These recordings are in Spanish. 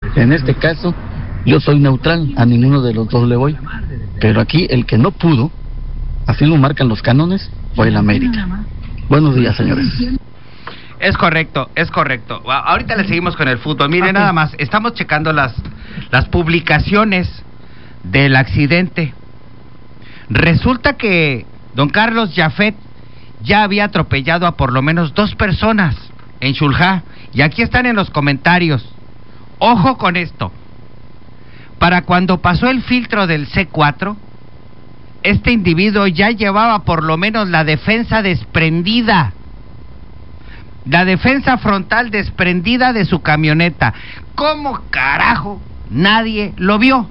En este caso, yo soy neutral, a ninguno de los dos le voy. Pero aquí el que no pudo, así lo marcan los cánones, fue el América. Buenos días, señores. Es correcto, es correcto. Ahorita le seguimos con el fútbol. Mire, nada más, estamos checando las publicaciones del accidente. Resulta que don Carlos Jafet ya había atropellado a por lo menos 2 personas en Xuljá. Y aquí están en los comentarios. Ojo con esto. Para cuando pasó el filtro del C4, este individuo ya llevaba por lo menos la defensa desprendida. La defensa frontal desprendida de su camioneta. ¿Cómo carajo nadie lo vio?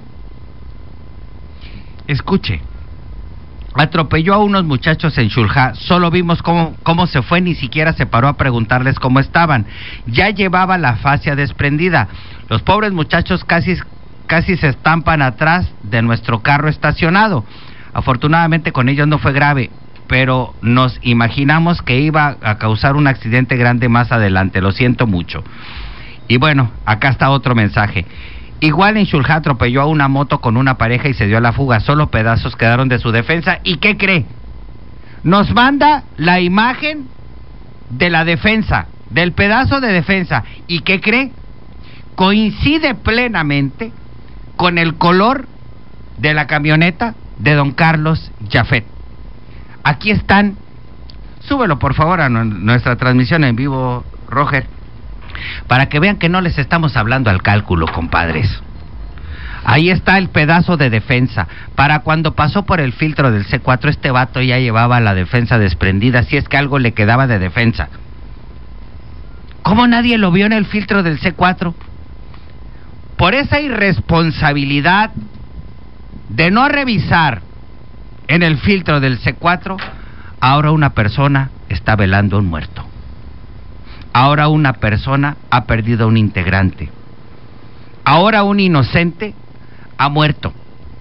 Escuche. Atropelló a unos muchachos en Xuljá. Solo vimos cómo se fue, ni siquiera se paró a preguntarles cómo estaban. Ya llevaba la fascia desprendida. Los pobres muchachos casi se estampan atrás de nuestro carro estacionado. Afortunadamente con ellos no fue grave, pero nos imaginamos que iba a causar un accidente grande más adelante. Lo siento mucho. Y bueno, acá está otro mensaje. Igual en Xuljá atropelló a una moto con una pareja y se dio a la fuga. Solo pedazos quedaron de su defensa. ¿Y qué cree? Nos manda la imagen de la defensa, del pedazo de defensa. ¿Y qué cree? Coincide plenamente con el color de la camioneta de don Carlos Jafet. Aquí están. Súbelo por favor a nuestra transmisión en vivo, Roger, para que vean que no les estamos hablando al cálculo, compadres. Ahí está el pedazo de defensa. Para cuando pasó por el filtro del C4, este vato ya llevaba la defensa desprendida, si es que algo le quedaba de defensa. ¿Cómo nadie lo vio en el filtro del C4? Por esa irresponsabilidad de no revisar en el filtro del C4, ahora una persona está velando a un muerto. Ahora una persona ha perdido a un integrante. Ahora un inocente ha muerto.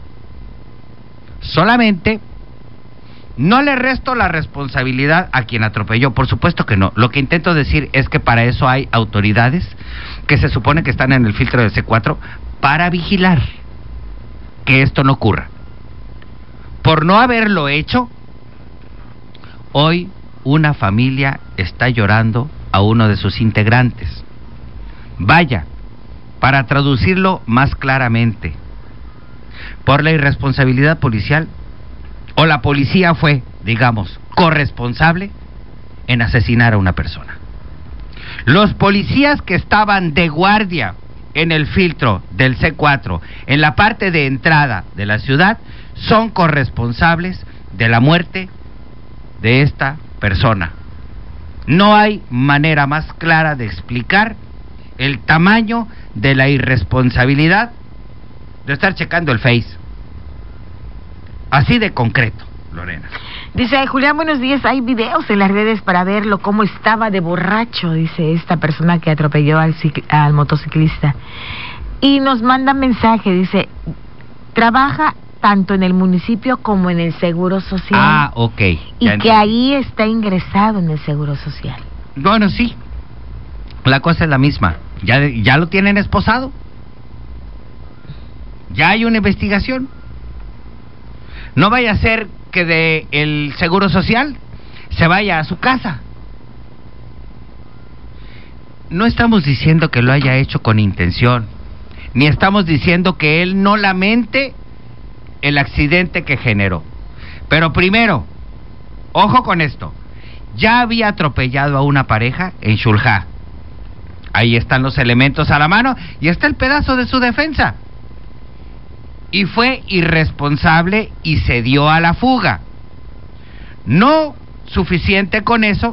Solamente no le resto la responsabilidad a quien atropelló, por supuesto que no. Lo que intento decir es que para eso hay autoridades que se supone que están en el filtro del C4 para vigilar que esto no ocurra. Por no haberlo hecho, hoy una familia está llorando a uno de sus integrantes. Vaya, para traducirlo más claramente, por la irresponsabilidad policial, o la policía fue, digamos, corresponsable en asesinar a una persona. Los policías que estaban de guardia en el filtro del C4, en la parte de entrada de la ciudad, son corresponsables de la muerte de esta persona. No hay manera más clara de explicar el tamaño de la irresponsabilidad de estar checando el Face. Así de concreto, Lorena. Dice Julián, buenos días, hay videos en las redes para verlo, cómo estaba de borracho, dice esta persona que atropelló al motociclista. Y nos manda mensaje, dice, trabaja tanto en el municipio como en el Seguro Social. Ah, ok. Y que ahí está ingresado en el Seguro Social. Bueno, sí, la cosa es la misma. ¿Ya lo tienen esposado? ¿Ya hay una investigación? No vaya a ser que de el Seguro Social se vaya a su casa. No estamos diciendo que lo haya hecho con intención, ni estamos diciendo que él no lamente el accidente que generó. Pero primero, ojo con esto, ya había atropellado a una pareja en Xuljá. Ahí están los elementos a la mano y está el pedazo de su defensa. Y fue irresponsable y se dio a la fuga. No suficiente con eso,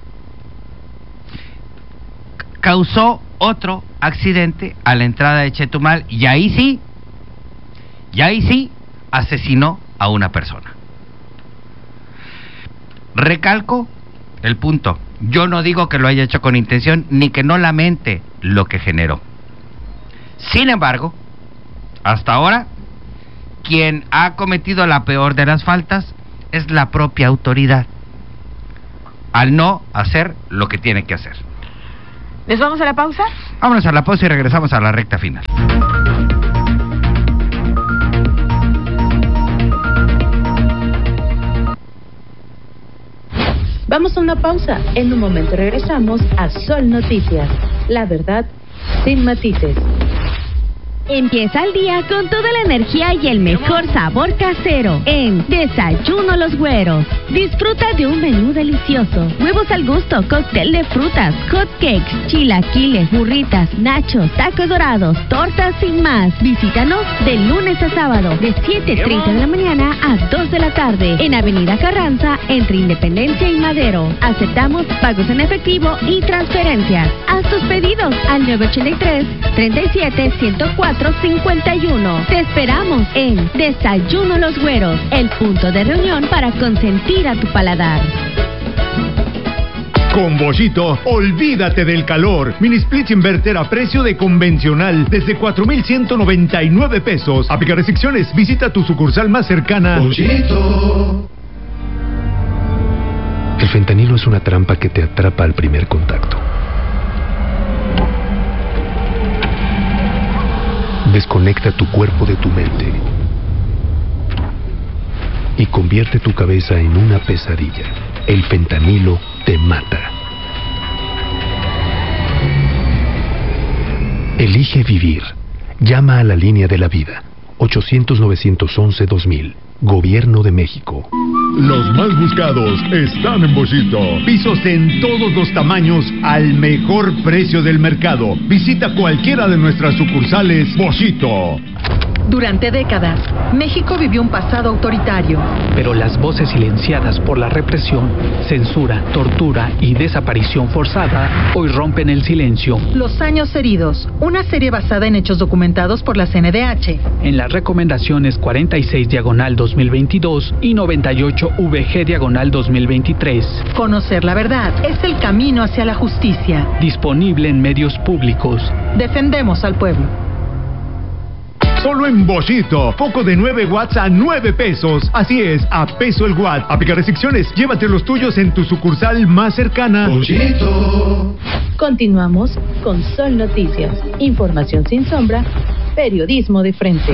causó otro accidente a la entrada de Chetumal y ahí sí asesinó a una persona. Recalco el punto. Yo no digo que lo haya hecho con intención ni que no lamente lo que generó. Sin embargo, hasta ahora, quien ha cometido la peor de las faltas es la propia autoridad, al no hacer lo que tiene que hacer. ¿Les vamos a la pausa? Vámonos a la pausa y regresamos a la recta final. Vamos a una pausa. En un momento regresamos a Sol Noticias. La verdad, sin matices. Empieza el día con toda la energía y el mejor sabor casero en Desayuno Los Güeros. Disfruta de un menú delicioso, huevos al gusto, cóctel de frutas, hot cakes, chilaquiles, burritas, nachos, tacos dorados, tortas y más. Visítanos de lunes a sábado de 7:30 de la mañana a 2 de la tarde en Avenida Carranza entre Independencia y Madero. Aceptamos pagos en efectivo y transferencias. Haz tus pedidos al 983-37-104-51. Te esperamos en Desayuno Los Güeros, el punto de reunión para consentir a tu paladar. Con Bollito, olvídate del calor. Mini split inverter a precio de convencional desde 4,199 pesos. Aplica restricciones. Visita tu sucursal más cercana. Bollito. El fentanilo es una trampa que te atrapa al primer contacto. Desconecta tu cuerpo de tu mente y convierte tu cabeza en una pesadilla. El fentanilo te mata. Elige vivir. Llama a la línea de la vida. 800-911-2000. Gobierno de México. Los más buscados están en Bollito. Pisos en todos los tamaños al mejor precio del mercado. Visita cualquiera de nuestras sucursales Bollito. Durante décadas, México vivió un pasado autoritario. Pero las voces silenciadas por la represión, censura, tortura y desaparición forzada hoy rompen el silencio. Los años heridos, una serie basada en hechos documentados por la CNDH. En las recomendaciones 46/2022 y 98-VG/2023. Conocer la verdad es el camino hacia la justicia. Disponible en medios públicos. Defendemos al pueblo. Solo en Bollito, poco de 9 watts a 9 pesos. Así es, a peso el watt. Aplica restricciones. Llévate los tuyos en tu sucursal más cercana. Bollito. Continuamos con Sol Noticias. Información sin sombra, periodismo de frente.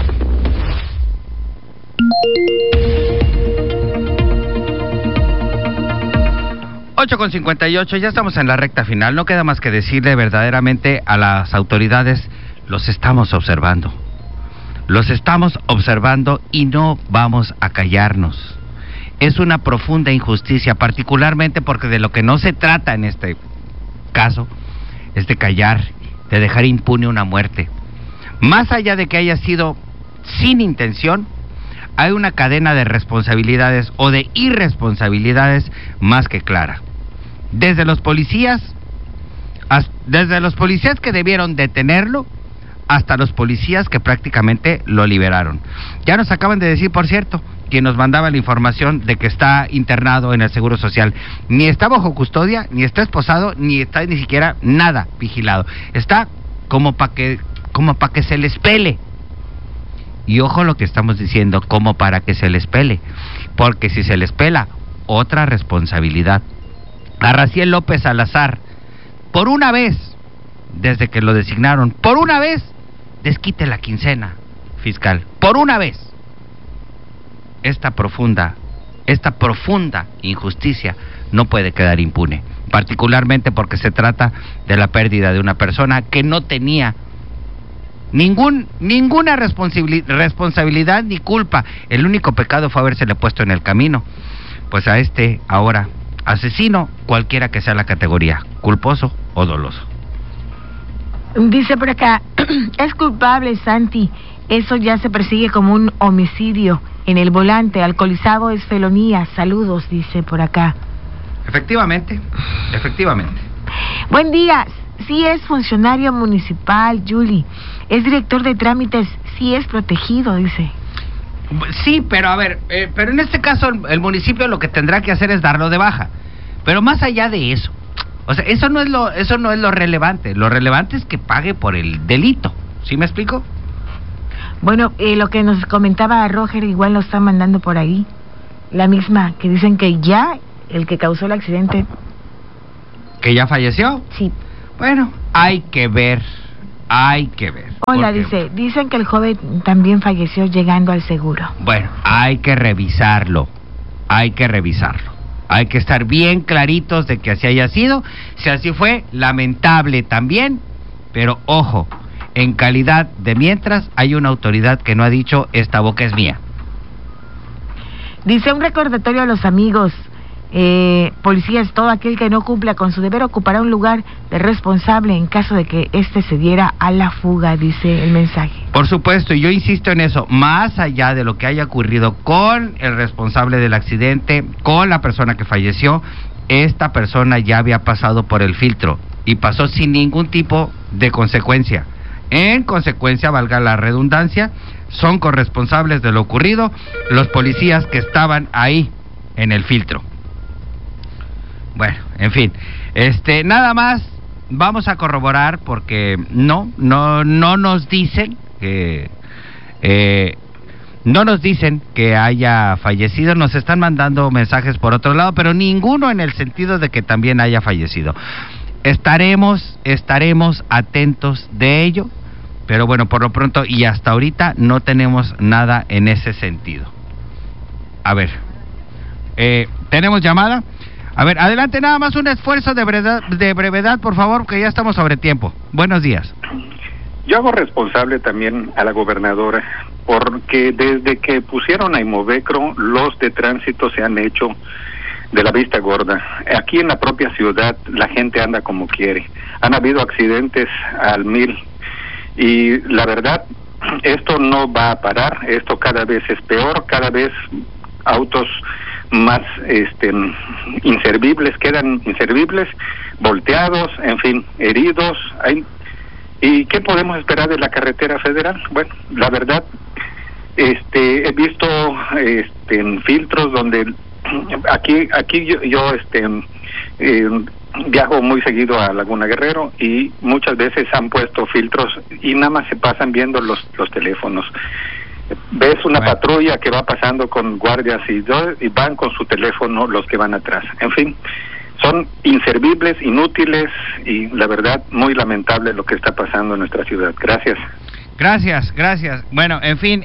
Con 58, ya estamos en la recta final. No queda más que decirle verdaderamente a las autoridades: los estamos observando. Los estamos observando y no vamos a callarnos. Es una profunda injusticia, particularmente porque de lo que no se trata en este caso es de callar, de dejar impune una muerte. Más allá de que haya sido sin intención, hay una cadena de responsabilidades o de irresponsabilidades más que clara. Desde los policías que debieron detenerlo, hasta los policías que prácticamente lo liberaron. Ya nos acaban de decir, por cierto, quien nos mandaba la información de que está internado en el Seguro Social. Ni está bajo custodia, ni está esposado, ni está ni siquiera nada vigilado. Está como para que se les pele. Y ojo lo que estamos diciendo, como para que se les pele. Porque si se les pela, otra responsabilidad. A Raciel López Salazar, por una vez, desde que lo designaron, por una vez, desquite la quincena fiscal, por una vez. Esta profunda injusticia no puede quedar impune, particularmente porque se trata de la pérdida de una persona que no tenía ninguna responsabilidad ni culpa. El único pecado fue habérsele puesto en el camino. Pues a este ahora asesino, cualquiera que sea la categoría, culposo o doloso. Dice por acá, es culpable, Santi. Eso ya se persigue como un homicidio. En el volante, alcoholizado es felonía. Saludos, dice por acá. Efectivamente. Buen día. Sí es funcionario municipal, Julie. Es director de trámites, sí es protegido, dice. Sí, pero a ver, pero en este caso el municipio lo que tendrá que hacer es darlo de baja. Pero más allá de eso, o sea, eso no es lo relevante. Lo relevante es que pague por el delito. ¿Sí me explico? Bueno, lo que nos comentaba Roger igual lo está mandando por ahí. La misma, que dicen que ya el que causó el accidente... ¿Que ya falleció? Sí. Bueno, hay que ver. Hola, Porque, dicen que el joven también falleció llegando al seguro. bueno, hay que revisarlo. Hay que estar bien claritos de que así haya sido. Si así fue, lamentable también. Pero ojo, en calidad de mientras, hay una autoridad que no ha dicho, esta boca es mía. Dice un recordatorio a los amigos, policías, todo aquel que no cumpla con su deber ocupará un lugar de responsable en caso de que éste se diera a la fuga, dice el mensaje. Por supuesto, y yo insisto en eso, más allá de lo que haya ocurrido con el responsable del accidente, con la persona que falleció, esta persona ya había pasado por el filtro y pasó sin ningún tipo de consecuencia. En consecuencia, valga la redundancia, son corresponsables de lo ocurrido los policías que estaban ahí en el filtro. Bueno, en fin, nada más vamos a corroborar porque no nos dicen que haya fallecido. Nos están mandando mensajes por otro lado, pero ninguno en el sentido de que también haya fallecido. Estaremos atentos de ello, pero bueno, por lo pronto y hasta ahorita no tenemos nada en ese sentido. A ver, ¿tenemos llamada? A ver, adelante, nada más un esfuerzo de brevedad, por favor, que ya estamos sobre tiempo. Buenos días. Yo hago responsable también a la gobernadora, porque desde que pusieron a Imovecro, los de tránsito se han hecho de la vista gorda. Aquí en la propia ciudad la gente anda como quiere. Han habido accidentes al 1000 y la verdad, esto no va a parar. Esto cada vez es peor, cada vez autos más inservibles, quedan inservibles, volteados, en fin, heridos. ¿Y qué podemos esperar de la carretera federal? Bueno, la verdad, he visto en filtros donde aquí yo viajo muy seguido a Laguna Guerrero y muchas veces han puesto filtros y nada más se pasan viendo los teléfonos. Ves una patrulla que va pasando con guardias y van con su teléfono los que van atrás. En fin, son inservibles, inútiles y la verdad muy lamentable lo que está pasando en nuestra ciudad. Gracias. Bueno, en fin,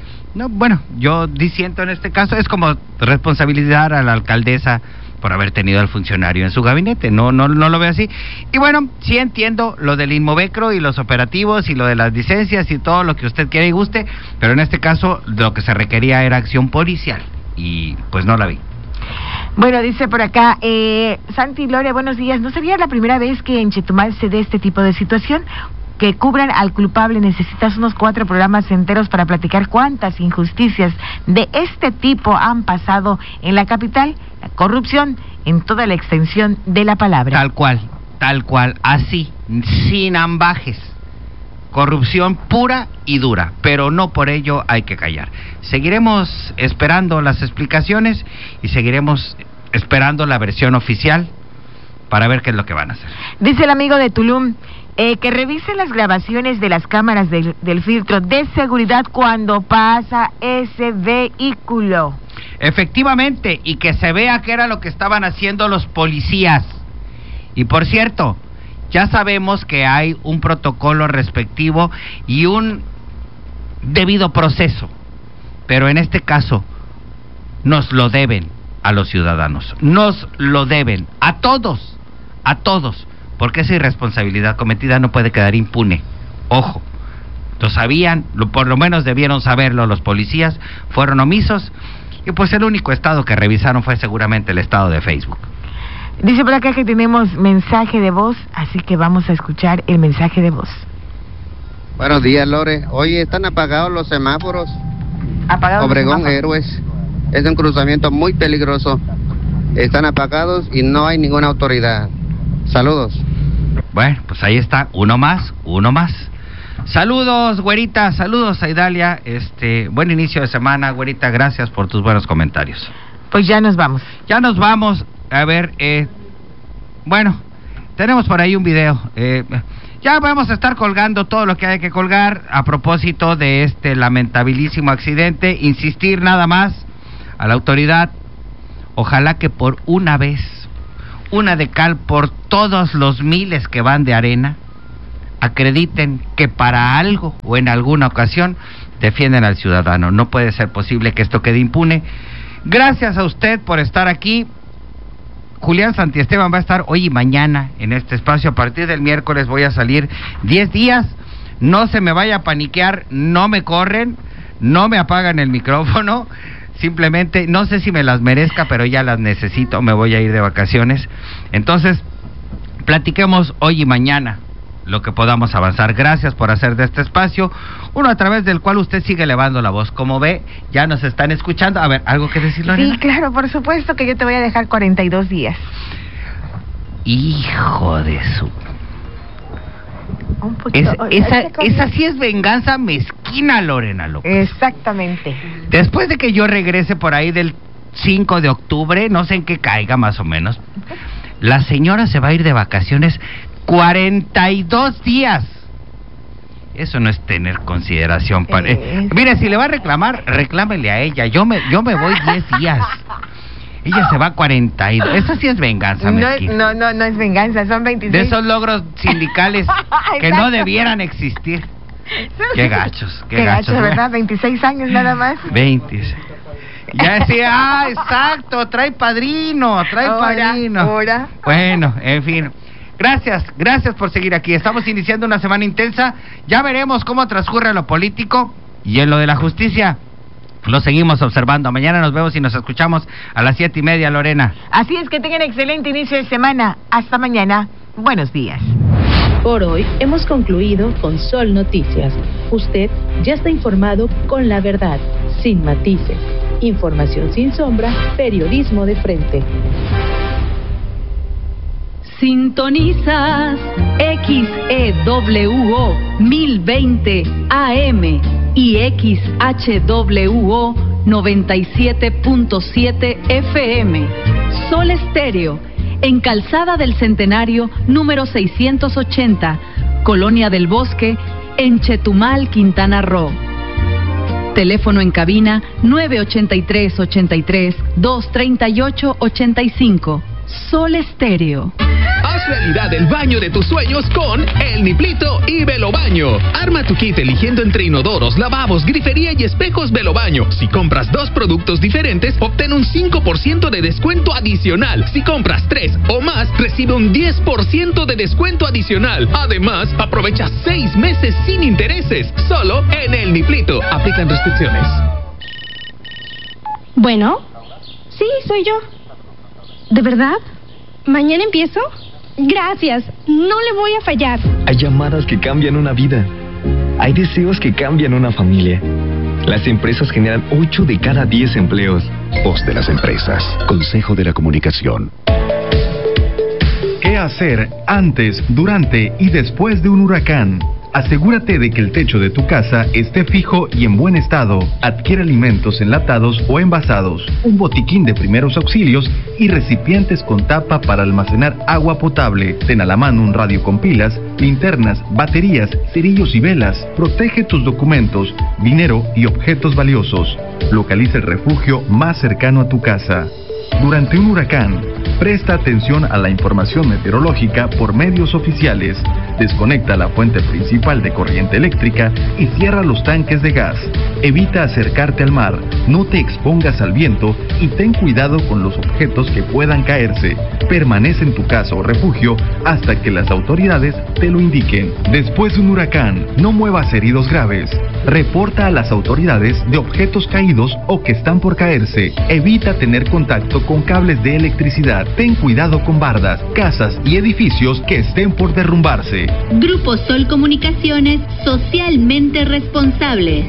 yo disiento en este caso, es como responsabilizar a la alcaldesa por haber tenido al funcionario en su gabinete, no lo veo así. Y bueno, sí entiendo lo del Inmovecro y los operativos y lo de las licencias y todo lo que usted quiera y guste, pero en este caso lo que se requería era acción policial y pues no la vi. Bueno, dice por acá, Santi Lore, buenos días. ¿No sería la primera vez que en Chetumal se dé este tipo de situación? Que cubran al culpable. Necesitas unos 4 programas enteros para platicar cuántas injusticias de este tipo han pasado en la capital. La corrupción en toda la extensión de la palabra. Tal cual, así, sin ambajes. Corrupción pura y dura, pero no por ello hay que callar. Seguiremos esperando las explicaciones y seguiremos esperando la versión oficial para ver qué es lo que van a hacer. Dice el amigo de Tulum, que revisen las grabaciones de las cámaras del filtro de seguridad cuando pasa ese vehículo. Efectivamente, y que se vea qué era lo que estaban haciendo los policías. Y por cierto, ya sabemos que hay un protocolo respectivo y un debido proceso, pero en este caso nos lo deben a los ciudadanos, nos lo deben a todos, porque esa irresponsabilidad cometida no puede quedar impune. Ojo, lo sabían, por lo menos debieron saberlo los policías, fueron omisos, y pues el único estado que revisaron fue seguramente el estado de Facebook. Dice por acá que tenemos mensaje de voz, así que vamos a escuchar el mensaje de voz. Buenos días, Lore. Oye, están apagados los semáforos. Apagados Obregón los semáforos. Héroes. Es un cruzamiento muy peligroso. Están apagados y no hay ninguna autoridad. Saludos. Bueno, pues ahí está, uno más. Saludos, güerita, saludos a Idalia. Buen inicio de semana, güerita, gracias por tus buenos comentarios. Pues ya nos vamos. A ver, bueno, tenemos por ahí un video. Ya vamos a estar colgando todo lo que hay que colgar a propósito de este lamentabilísimo accidente. Insistir nada más a la autoridad, ojalá que por una vez una de cal por todos los miles que van de arena, acrediten que para algo o en alguna ocasión defienden al ciudadano. No puede ser posible que esto quede impune. Gracias a usted por estar aquí. Julián Santiesteban va a estar hoy y mañana en este espacio. A partir del miércoles voy a salir 10 días. No se me vaya a paniquear, no me corren, no me apagan el micrófono. Simplemente, no sé si me las merezca, pero ya las necesito, me voy a ir de vacaciones. Entonces, platiquemos hoy y mañana lo que podamos avanzar. Gracias por hacer de este espacio uno a través del cual usted sigue elevando la voz. Como ve, ya nos están escuchando. A ver, ¿algo que decir, Lorena? Sí, claro, por supuesto que yo te voy a dejar 42 días. Hijo de su... Esa sí es venganza mezquina, Lorena López. Exactamente. Después de que yo regrese por ahí del 5 de octubre, no sé en qué caiga más o menos, la señora se va a ir de vacaciones 42 días. Eso no es tener consideración para... Mire, si le va a reclamar, reclámele a ella. Yo me voy 10 días. Ella se va a 42. Esa sí es venganza, mezquina. No es venganza, son 26. De esos logros sindicales que no debieran existir. Qué gachos, qué gachos, ¿verdad? 26 años nada más. 26. Ya decía, exacto, trae padrino. Ahora. Bueno, en fin. Gracias por seguir aquí. Estamos iniciando una semana intensa. Ya veremos cómo transcurre lo político y en lo de la justicia. Lo seguimos observando. Mañana nos vemos y nos escuchamos a las 7:30, Lorena. Así es, que tengan excelente inicio de semana. Hasta mañana. Buenos días. Por hoy hemos concluido con Sol Noticias. Usted ya está informado con la verdad, sin matices. Información sin sombra, periodismo de frente. Sintonizas XEWO 1020 AM y XHWO 97.7 FM. Sol Estéreo, en Calzada del Centenario, número 680, Colonia del Bosque, en Chetumal, Quintana Roo. Teléfono en cabina 983-83-238-85. Sol Estéreo. Haz realidad el baño de tus sueños con El Niplito y Velobaño. Arma tu kit eligiendo entre inodoros, lavabos, grifería y espejos Velobaño. Si compras 2 productos diferentes, obtén un 5% de descuento adicional. Si compras 3 o más, recibe un 10% de descuento adicional. Además, aprovecha 6 meses sin intereses, solo en El Niplito. Aplican restricciones. Bueno, sí, soy yo. ¿De verdad? ¿Mañana empiezo? Gracias, no le voy a fallar. Hay llamadas que cambian una vida. Hay deseos que cambian una familia. Las empresas generan 8 de cada 10 empleos. Voz de las empresas. Consejo de la Comunicación. ¿Qué hacer antes, durante y después de un huracán? Asegúrate de que el techo de tu casa esté fijo y en buen estado. Adquiere alimentos enlatados o envasados, un botiquín de primeros auxilios y recipientes con tapa para almacenar agua potable. Ten a la mano un radio con pilas, linternas, baterías, cerillos y velas. Protege tus documentos, dinero y objetos valiosos. Localiza el refugio más cercano a tu casa. Durante un huracán, presta atención a la información meteorológica por medios oficiales. Desconecta la fuente principal de corriente eléctrica y cierra los tanques de gas. Evita acercarte al mar, no te expongas al viento y ten cuidado con los objetos que puedan caerse. Permanece en tu casa o refugio hasta que las autoridades te lo indiquen. Después de un huracán, no muevas heridos graves. Reporta a las autoridades de objetos caídos o que están por caerse. Evita tener contacto con cables de electricidad. Ten cuidado con bardas, casas y edificios que estén por derrumbarse. Grupo Sol Comunicaciones, socialmente responsable.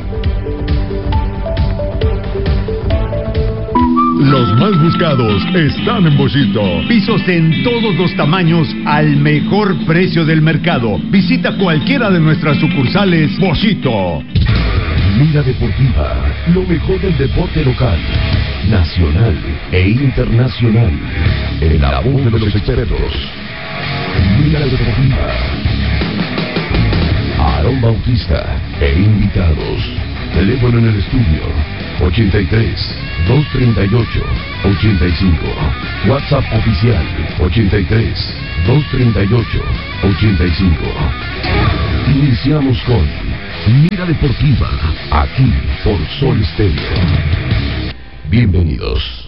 Los más buscados están en Boschito. Pisos en todos los tamaños al mejor precio del mercado. Visita cualquiera de nuestras sucursales Boschito. Mira Deportiva, lo mejor del deporte local, nacional e internacional. En la voz de los expertos. Mira Deportiva. Aarón Bautista e invitados. Teléfono en el estudio 83 238 85. WhatsApp oficial 83 238 85. Iniciamos con Mira Deportiva, aquí por Sol Estéreo. Bienvenidos.